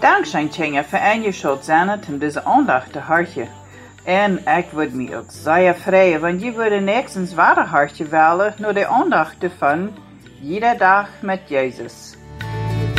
Dankzij Tjenja voor je schuld zijn om deze aandacht te hartje. En ik würde mich ook zeer freuen, want je würde nächstens ware hartje wählen, nur de aandacht ervan, jeder dag met Jezus.